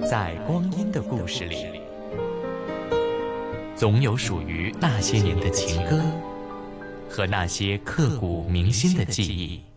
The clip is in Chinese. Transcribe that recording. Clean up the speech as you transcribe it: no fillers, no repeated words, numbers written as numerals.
在光阴的故事里，总有属于那些年的情歌和那些刻骨铭心的记忆。